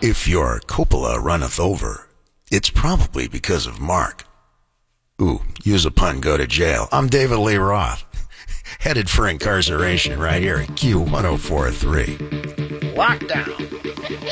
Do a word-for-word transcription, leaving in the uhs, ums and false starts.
If your cupola runneth over, it's probably because of Mark. Ooh, use a pun, go to jail. I'm David Lee Roth, headed for incarceration right here at Q one oh four point three. Lockdown.